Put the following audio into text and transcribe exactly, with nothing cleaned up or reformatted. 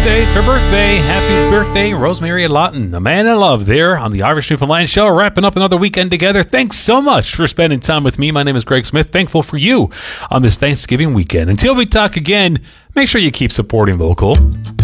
Tuesday. It's her birthday. Happy birthday, Rosemary Lawton, the man I love there on the Irish Newfoundland Show, wrapping up another weekend together. Thanks so much for spending time with me. My name is Greg Smith. Thankful for you on this Thanksgiving weekend. Until we talk again, make sure you keep supporting local.